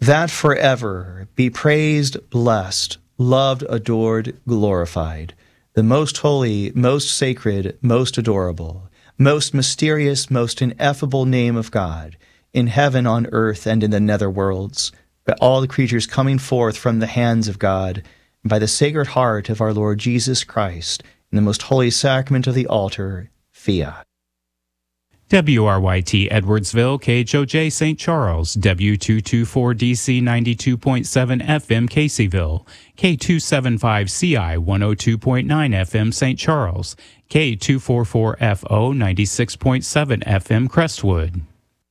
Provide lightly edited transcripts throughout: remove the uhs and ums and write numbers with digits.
that forever be praised, blessed, loved, adored, glorified, the most holy, most sacred, most adorable, most mysterious, most ineffable name of God, in heaven, on earth, and in the nether worlds, by all the creatures coming forth from the hands of God, and by the Sacred Heart of our Lord Jesus Christ, in the most holy sacrament of the altar, fiat. WRYT Edwardsville, KHOJ St. Charles, W224DC 92.7 FM Caseyville, K275CI 102.9 FM St. Charles, K244FO 96.7 FM Crestwood.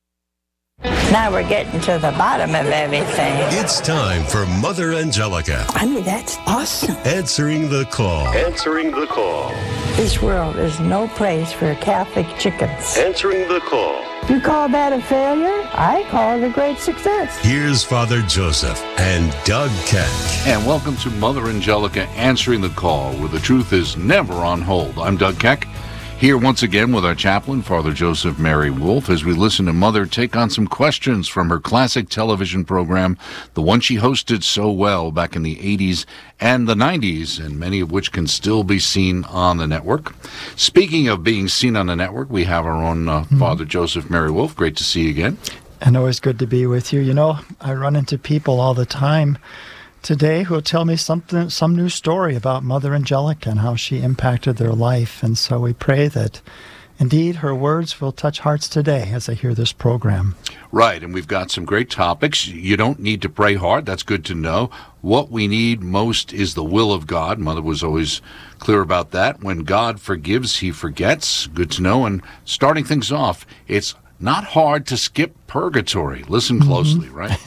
Now we're getting to the bottom of everything. It's time for Mother Angelica. I mean, that's awesome. Answering the call. Answering the call. This world is no place for Catholic chickens. Answering the call. You call that a failure? I call it a great success. Here's Father Joseph and Doug Keck. And welcome to Mother Angelica Answering the Call, where the truth is never on hold. I'm Doug Keck, here once again with our chaplain, Father Joseph Mary Wolf, as we listen to Mother take on some questions from her classic television program, the one she hosted so well back in the 80s and the 90s, and many of which can still be seen on the network. Speaking of being seen on the network, we have our own Father Joseph Mary Wolf. Great to see you again. And always good to be with you. You know, I run into people all the time today who will tell me some new story about Mother Angelica and how she impacted their life. And so we pray that indeed her words will touch hearts today as they hear this program. Right, and we've got some great topics. You don't need to pray hard. That's good to know. What we need most is the will of God. Mother was always clear about that. When God forgives, he forgets. Good to know. And starting things off, it's not hard to skip purgatory. Listen closely, right?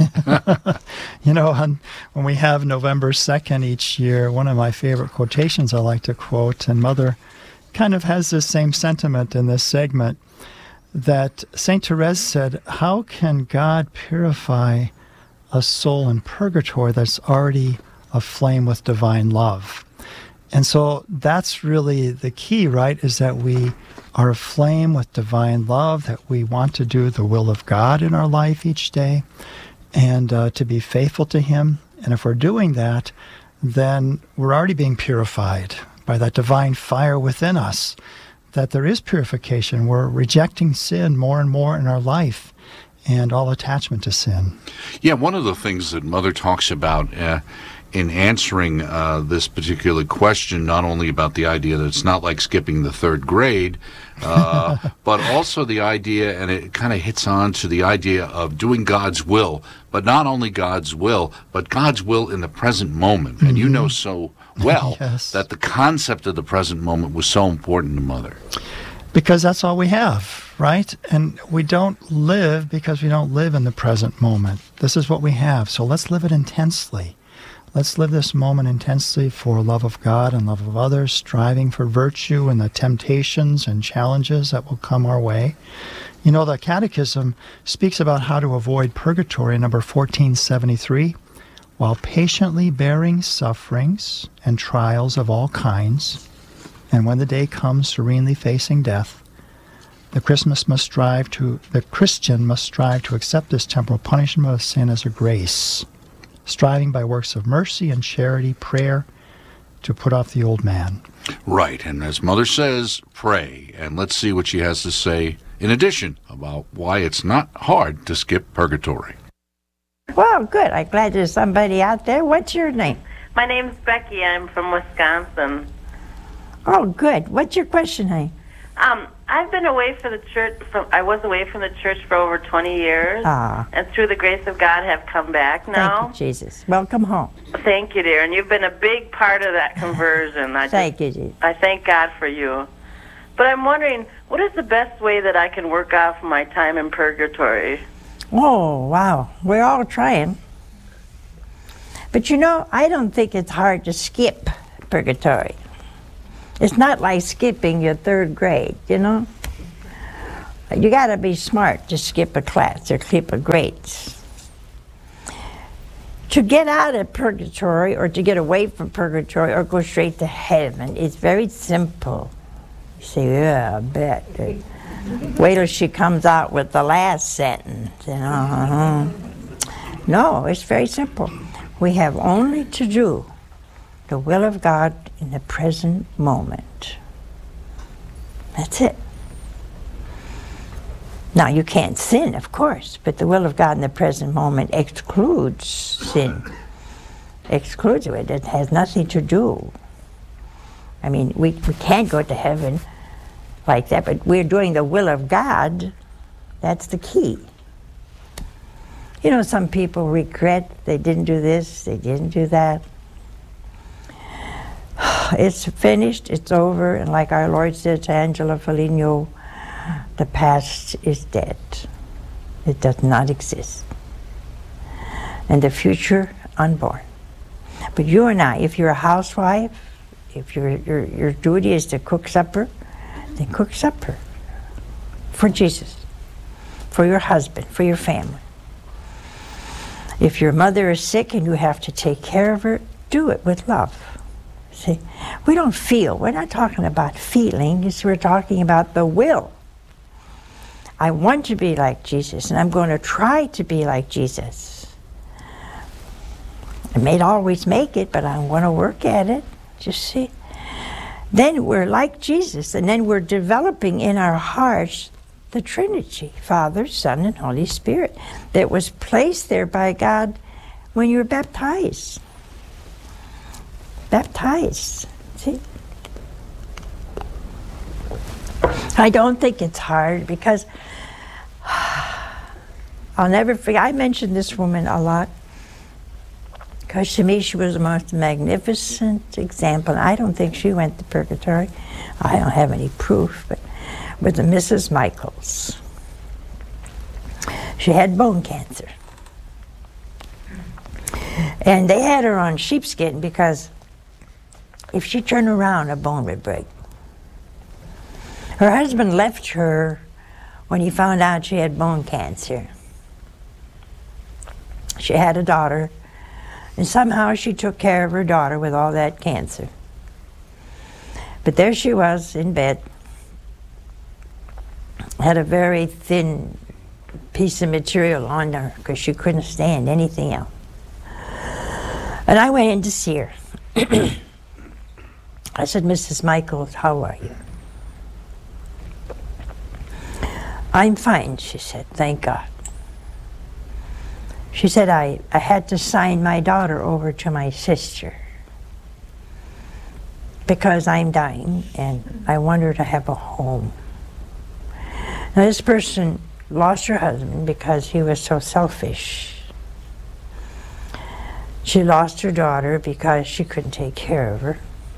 You know, when we have November 2nd each year, one of my favorite quotations I like to quote, and Mother kind of has this same sentiment in this segment, that St. Therese said, how can God purify a soul in purgatory that's already aflame with divine love? And so that's really the key, right, is that we are aflame with divine love, that we want to do the will of God in our life each day, and to be faithful to him. And if we're doing that, then we're already being purified by that divine fire within us, that there is purification. We're rejecting sin more and more in our life and all attachment to sin. Yeah, one of the things that Mother talks about in answering this particular question, not only about the idea that it's not like skipping the third grade, but also the idea, and it kind of hits on to the idea of doing God's will, but not only God's will, but God's will in the present moment. And you know so well Yes. that the concept of the present moment was so important to Mother. Because that's all we have, right? And we don't live because we don't live in the present moment. This is what we have, so let's live it intensely. Let's live this moment intensely for love of God and love of others, striving for virtue and the temptations and challenges that will come our way. You know, the Catechism speaks about how to avoid purgatory, number 1473, while patiently bearing sufferings and trials of all kinds, and when the day comes serenely facing death, the Christian must strive to accept this temporal punishment of sin as a grace, striving by works of mercy and charity, prayer, to put off the old man. Right, and as Mother says, pray. And let's see what she has to say in addition about why it's not hard to skip purgatory. Well, good. I'm glad there's somebody out there. What's your name? My name's Becky. I'm from Wisconsin. Oh, good. What's your question, honey? I've been away from the church. I was away from the church for over 20 years, and through the grace of God, have come back now. Thank you, Jesus. Welcome home. Thank you, dear. And you've been a big part of that conversion. Thank you, Jesus. I thank God for you. But I'm wondering, what is the best way that I can work off my time in purgatory? Oh, wow. We're all trying. But you know, I don't think it's hard to skip purgatory. It's not like skipping your third grade, you know? You got to be smart to skip a class or skip a grade. To get out of purgatory or to get away from purgatory or go straight to heaven, it's very simple. You say, yeah, I bet. Wait till she comes out with the last sentence, you know. No, it's very simple. We have only to do the will of God in the present moment. That's it. Now, you can't sin, of course, but the will of God in the present moment excludes sin. Excludes it. It has nothing to do. I mean, we can't go to heaven like that, but we're doing the will of God. That's the key. You know, some people regret they didn't do this, they didn't do that. It's finished, it's over, and like our Lord said to Angela Foligno, the past is dead. It does not exist. And the future, unborn. But you and I, if you're a housewife, if your duty is to cook supper, then cook supper for Jesus, for your husband, for your family. If your mother is sick and you have to take care of her, do it with love. See, we don't feel. We're not talking about feelings. We're talking about the will. I want to be like Jesus, and I'm going to try to be like Jesus. I may not always make it, but I'm going to work at it. Just see. Then we're like Jesus, and then we're developing in our hearts the Trinity, Father, Son, and Holy Spirit, that was placed there by God when you were baptized. Baptized. See? I don't think it's hard because I'll never forget. I mentioned this woman a lot because to me she was the most magnificent example. I don't think she went to purgatory. I don't have any proof, but with the Mrs. Michaels. She had bone cancer. And they had her on sheepskin because if she turned around, a bone would break. Her husband left her when he found out she had bone cancer. She had a daughter, and somehow she took care of her daughter with all that cancer. But there she was in bed, had a very thin piece of material on her because she couldn't stand anything else. And I went in to see her. I said, Mrs. Michaels, how are you? I'm fine, she said, thank God. She said, I had to sign my daughter over to my sister because I'm dying and I want her to have a home. Now this person lost her husband because he was so selfish. She lost her daughter because she couldn't take care of her.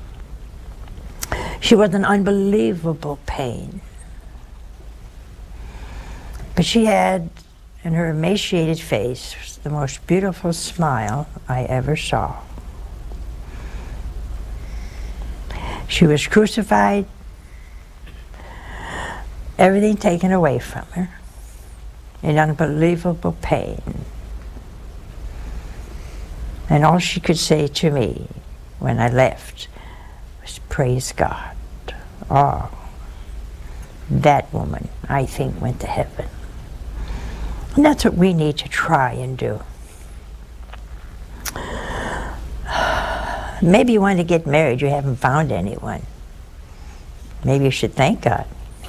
She was in unbelievable pain. But she had, in her emaciated face, the most beautiful smile I ever saw. She was crucified, everything taken away from her, in unbelievable pain. And all she could say to me when I left was, praise God. Oh, that woman, I think, went to heaven. And that's what we need to try and do. Maybe you want to get married, you haven't found anyone. Maybe you should thank God.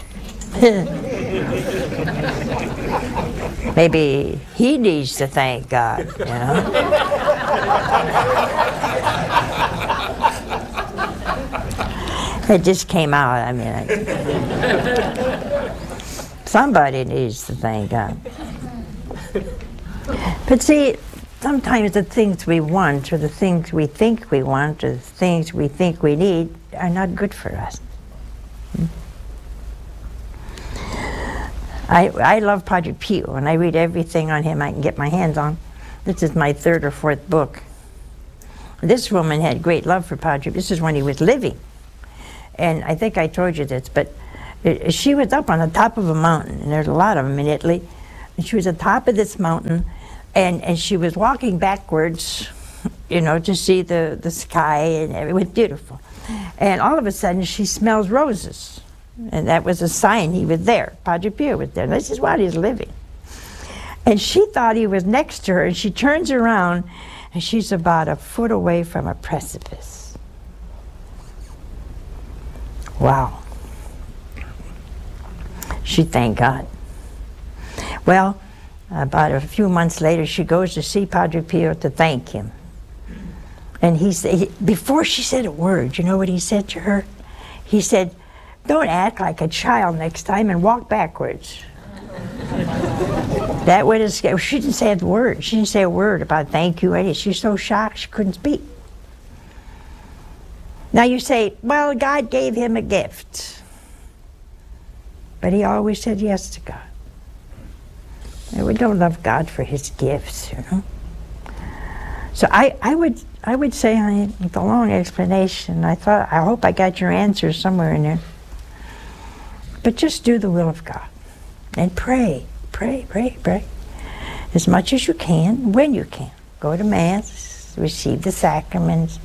Maybe he needs to thank God, you know? It just came out, I mean, somebody needs to thank God. But see, sometimes the things we want, or the things we think we want, or the things we think we need, are not good for us. I love Padre Pio, and I read everything on him I can get my hands on. This is my 3rd or 4th book. This woman had great love for Padre. This is when he was living. And I think I told you this, but she was up on the top of a mountain, and there's a lot of them in Italy. And she was at the top of this mountain, and she was walking backwards, you know, to see the sky, and it was beautiful. And all of a sudden, she smells roses. And that was a sign he was there. Padre Pio was there. This is while he's living. And she thought he was next to her, and she turns around, and she's about a foot away from a precipice. Wow. She thanked God. Well, about a few months later, she goes to see Padre Pio to thank him. And he said, before she said a word, you know what he said to her? He said, "Don't act like a child next time and walk backwards." That would have scared. She didn't say a word. She didn't say a word about thank you. She was so shocked she couldn't speak. Now you say, well, God gave him a gift. But he always said yes to God. And we don't love God for his gifts, you know. So I would say, the long explanation, I hope I got your answer somewhere in there. But just do the will of God. And pray, pray, pray, pray. As much as you can, when you can. Go to Mass, receive the sacraments.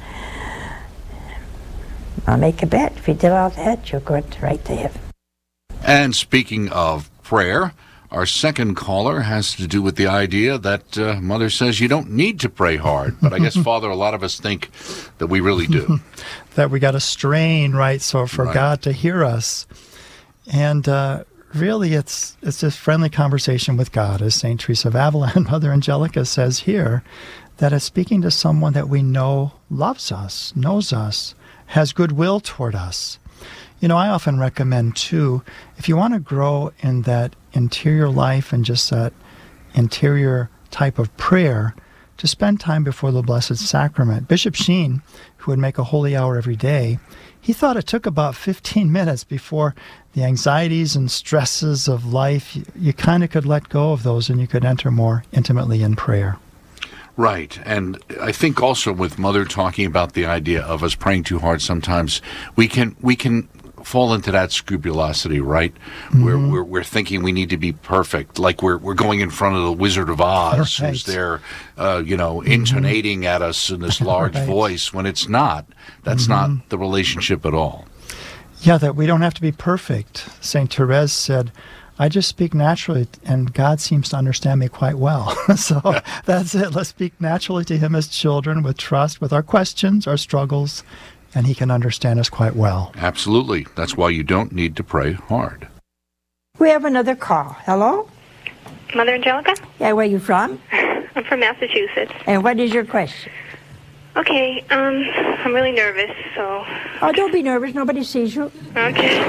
I'll make a bet. If you did all that, you'll go right to heaven. And speaking of prayer, our second caller has to do with the idea that Mother says you don't need to pray hard. But I guess, Father, a lot of us think that we really do. That we got to strain, right, so for God to hear us. And really, it's this friendly conversation with God, as St. Teresa of Avila and Mother Angelica says here, that it's speaking to someone that we know loves us, knows us, has goodwill toward us. You know, I often recommend, too, if you want to grow in that interior life and just that interior type of prayer, to spend time before the Blessed Sacrament. Bishop Sheen, who would make a holy hour every day, he thought it took about 15 minutes before the anxieties and stresses of life, you kind of could let go of those and you could enter more intimately in prayer. Right. And I think also with Mother talking about the idea of us praying too hard, sometimes we can fall into that scrupulosity, right? Mm-hmm. We're thinking we need to be perfect, like we're going in front of the Wizard of Oz, who's there, intonating at us in this large voice, when it's not. That's not the relationship at all. Yeah, that we don't have to be perfect. St. Therese said, I just speak naturally, and God seems to understand me quite well. So that's it. Let's speak naturally to him as children, with trust, with our questions, our struggles, and he can understand us quite well. Absolutely. That's why you don't need to pray hard. We have another call. Hello? Mother Angelica? Yeah, where are you from? I'm from Massachusetts. And what is your question? Okay, I'm really nervous, so... Oh, don't be nervous. Nobody sees you. Okay.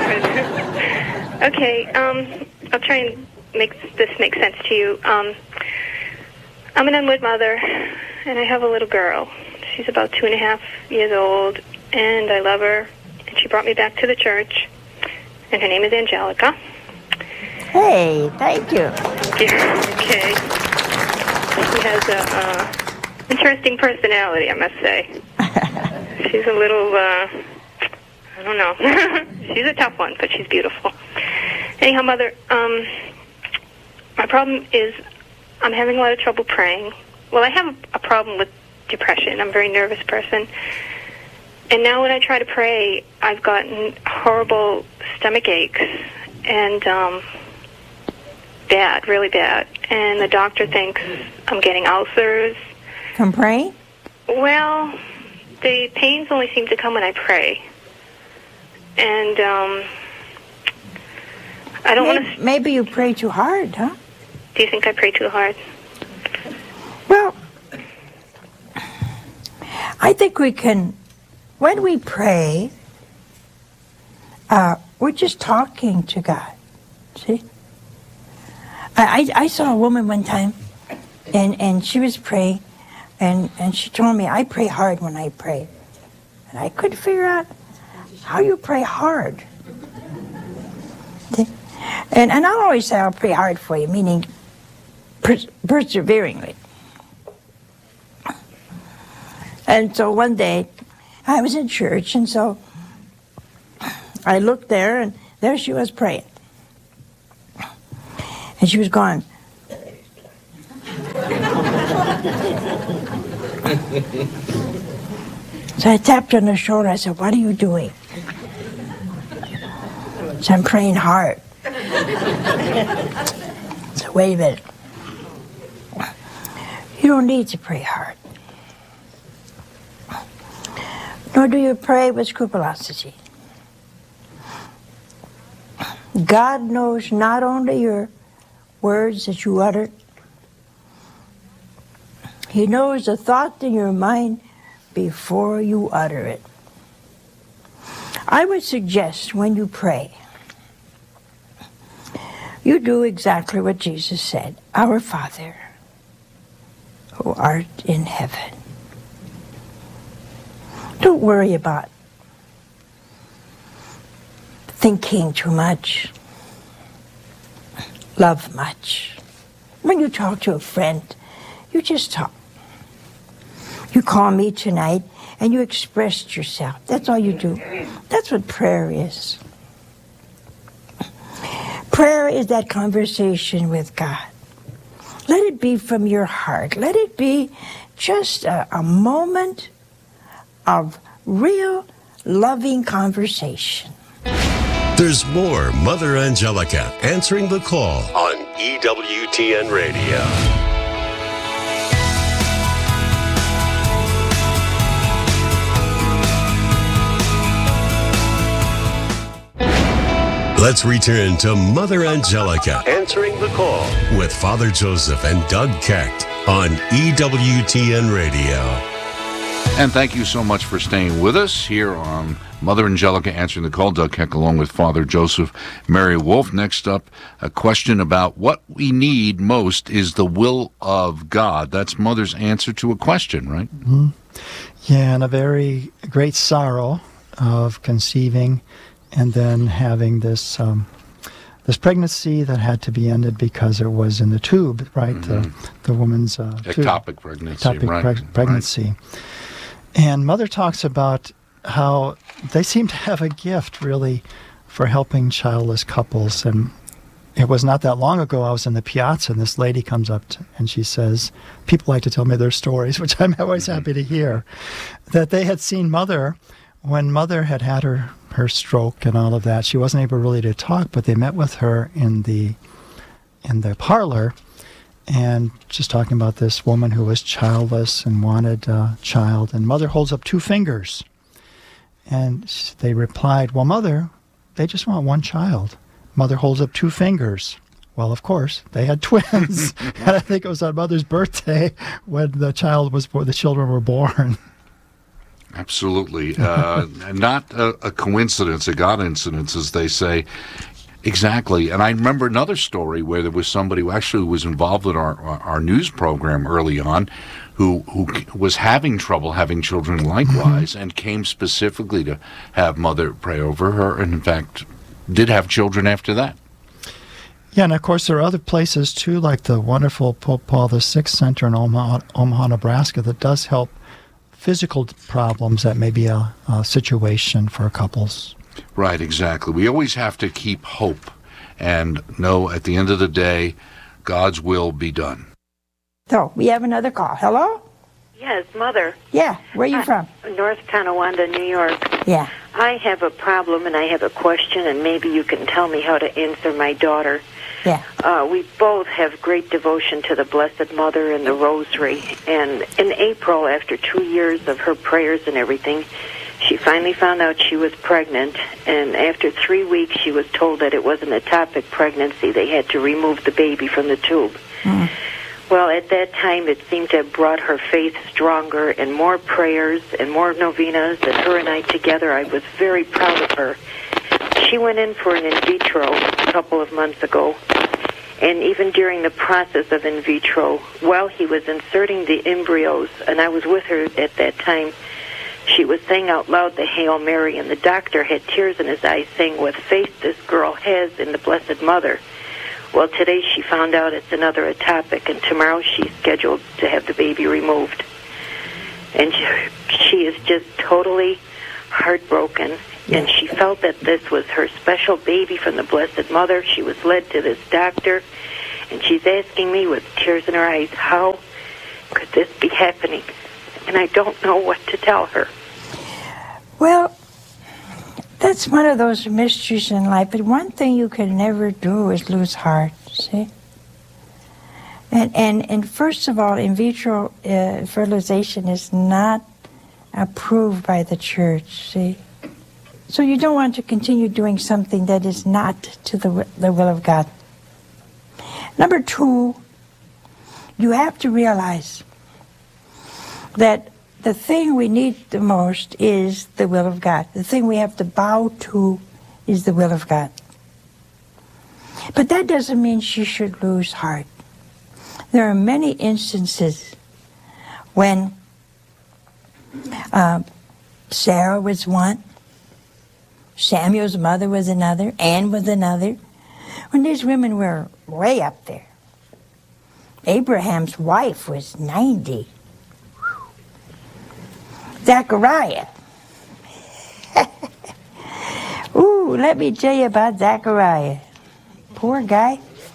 Okay, I'll try and make this make sense to you. I'm an unwed mother, and I have a little girl. She's about 2.5 years old, and I love her. And she brought me back to the church, and her name is Angelica. Hey, thank you. Okay. She has a interesting personality, I must say. She's a little, I don't know. She's a tough one, but she's beautiful. Anyhow, Mother, my problem is I'm having a lot of trouble praying. Well, I have a problem with depression. I'm a very nervous person. And now when I try to pray, I've gotten horrible stomach aches and bad, really bad. And the doctor thinks I'm getting ulcers. From praying? Well, the pains only seem to come when I pray. And I don't want to... Maybe you pray too hard, huh? Do you think I pray too hard? Well, I think we can... When we pray, we're just talking to God. See? I saw a woman one time, and she was praying, and she told me, I pray hard when I pray. And I couldn't figure out how you pray hard. See? And I'll always say I'll pray hard for you, meaning perseveringly. And so one day, I was in church, and so I looked there, and there she was praying. And she was gone. So I tapped her on the shoulder. I said, what are you doing? So I'm praying hard. So wait a minute. don't need to pray hard. Nor do you pray with scrupulosity. God knows not only your words that you utter, He knows the thought in your mind before you utter it. I would suggest when you pray, you do exactly what Jesus said. Our Father, who art in heaven. Don't worry about thinking too much, love much. When you talk to a friend, you just talk. You call me tonight and you expressed yourself. That's all you do. That's what prayer is. Prayer is that conversation with God. Let it be from your heart. Let it be just a moment of real loving conversation. There's more Mother Angelica answering the call on EWTN Radio. Let's return to Mother Angelica answering the call with Father Joseph and Doug Keck on EWTN Radio. And thank you so much for staying with us here on Mother Angelica answering the call. Doug Keck along with Father Joseph Mary Wolf. Next up, a question about what we need most is the will of God. That's Mother's answer to a question, right? Mm-hmm. Yeah, and a very great sorrow of conceiving and then having this this pregnancy that had to be ended because it was in the tube, right? Mm-hmm. The woman's ectopic pregnancy, pregnancy. Right. And Mother talks about how they seem to have a gift, really, for helping childless couples. And it was not that long ago, I was in the piazza, and this lady comes up and she says, people like to tell me their stories, which I'm always happy to hear, that they had seen Mother when Mother had her stroke and all of that. She wasn't able really to talk, but they met with her in the parlor, and just talking about this woman who was childless and wanted a child. And Mother holds up 2 fingers. And they replied, well, Mother, they just want one child. Mother holds up 2 fingers. Well, of course, they had twins. And I think it was on Mother's birthday when the children were born. Absolutely. Not a coincidence, a God incidence, as they say. Exactly. And I remember another story where there was somebody who actually was involved in our news program early on who was having trouble having children likewise, and came specifically to have Mother pray over her, and in fact did have children after that. Yeah, and of course there are other places too, like the wonderful Pope Paul VI Center in Omaha, Nebraska, that does help physical problems that may be a situation for couples. Right, exactly. We always have to keep hope and know at the end of the day, God's will be done. So, we have another call. Hello? Yes, Mother. Yeah, where are you from? North Tonawanda, New York. Yeah. I have a problem and I have a question, and maybe you can tell me how to answer my daughter. Yeah. We both have great devotion to the Blessed Mother and the Rosary. And in April, after 2 years of her prayers and everything, she finally found out she was pregnant. And after 3 weeks, she was told that it was an ectopic pregnancy. They had to remove the baby from the tube. Mm. Well, at that time, it seemed to have brought her faith stronger, and more prayers and more novenas, and her and I together. I was very proud of her. She went in for an in vitro a couple of months ago, and even during the process of in vitro, while he was inserting the embryos, and I was with her at that time, she was saying out loud the Hail Mary, and the doctor had tears in his eyes saying what faith this girl has in the Blessed Mother. Well, today she found out it's another ectopic, and tomorrow she's scheduled to have the baby removed. And she is just totally heartbroken, and she felt that this was her special baby from the Blessed Mother. She was led to this doctor, and she's asking me with tears in her eyes, how could this be happening? And I don't know what to tell her. Well, that's one of those mysteries in life. But one thing you can never do is lose heart, see? And first of all, in vitro fertilization is not approved by the church, see? So you don't want to continue doing something that is not to the will of God. Number two, you have to realize that the thing we need the most is the will of God. The thing we have to bow to is the will of God. But that doesn't mean she should lose heart. There are many instances when Sarah was one, Samuel's mother was another, Anne was another, when these women were way up there. Abraham's wife was 90. Zechariah. Ooh, let me tell you about Zechariah. Poor guy.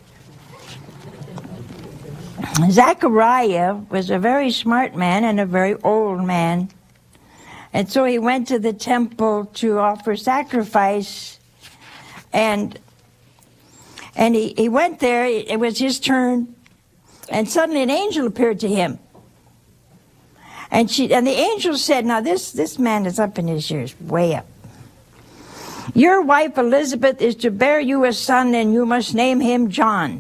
Zechariah was a very smart man and a very old man. And so he went to the temple to offer sacrifice. And he went there. It was his turn. And suddenly an angel appeared to him. And the angel said, now this man is up in his years, way up. Your wife Elizabeth is to bear you a son, and you must name him John.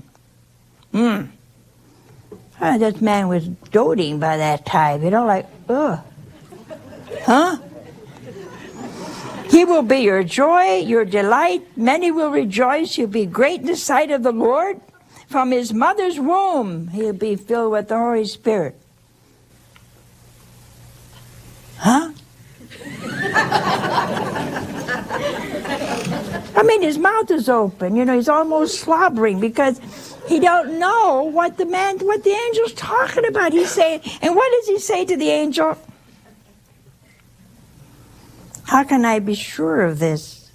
This man was doting by that time, like, ugh. Huh? He will be your joy, your delight. Many will rejoice. He'll be great in the sight of the Lord. From his mother's womb, he'll be filled with the Holy Spirit. Huh? I mean, his mouth is open. He's almost slobbering because he don't know what the angel's talking about. He's saying, and what does he say to the angel? How can I be sure of this?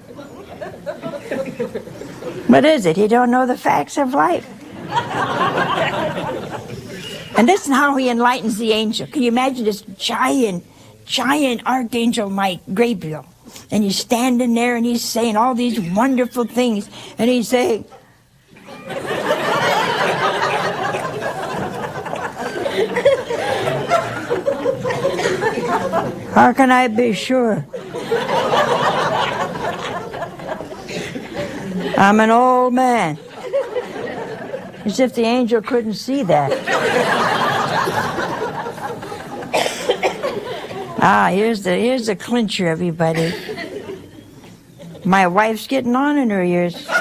What is it? He don't know the facts of life. And listen how he enlightens the angel. Can you imagine this giant Archangel Gabriel? And he's standing there and he's saying all these wonderful things. And he's saying, how can I be sure? I'm an old man. As if the angel couldn't see that. Here's the clincher, everybody. My wife's getting on in her years.